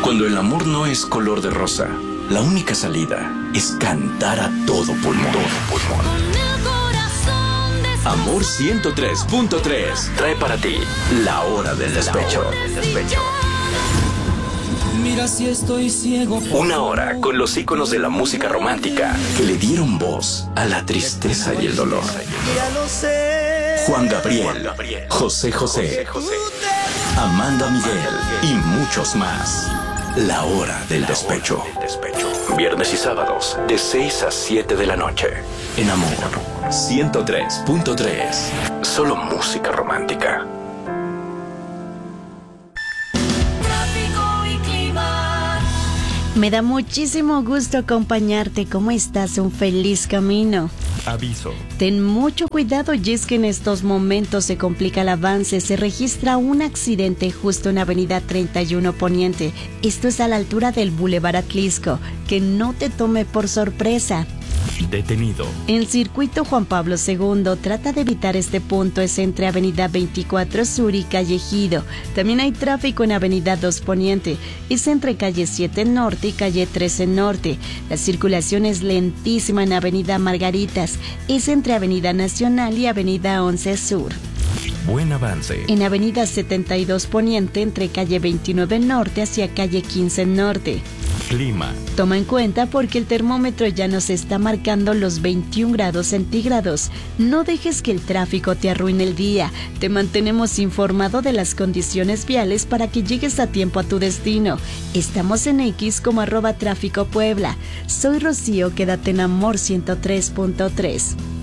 Cuando el amor no es color de rosa, la única salida es cantar a todo pulmón. Amor 103.3 trae para ti La Hora del Despecho. Mira si estoy ciego. Una hora con los íconos de la música romántica que le dieron voz a la tristeza y el dolor. Juan Gabriel, José José, Amanda Miguel y muchos más. La Hora del Despecho. Viernes y sábados de 6 a 7 de la noche. En Amor 103.3. Solo música romántica. Me da muchísimo gusto acompañarte. ¿Cómo estás? Un feliz camino. Aviso. Ten mucho cuidado, y es que en estos momentos se complica el avance. Se registra un accidente justo en Avenida 31 Poniente. Esto es a la altura del Boulevard Atlisco. Que no te tome por sorpresa. Detenido. El circuito Juan Pablo II trata de evitar este punto. Es entre Avenida 24 Sur y Calle Ejido. También hay tráfico en Avenida 2 Poniente. Es entre Calle 7 Norte y Calle 13 Norte. La circulación es lentísima en Avenida Margaritas. Es entre Avenida Nacional y Avenida 11 Sur. Buen avance. En Avenida 72 Poniente entre Calle 29 Norte hacia Calle 15 Norte. Clima. Toma en cuenta porque el termómetro ya nos está marcando los 21 grados centígrados. No dejes que el tráfico te arruine el día. Te mantenemos informado de las condiciones viales para que llegues a tiempo a tu destino. Estamos en X como @tráfico Puebla. Soy Rocío, quédate en Amor 103.3.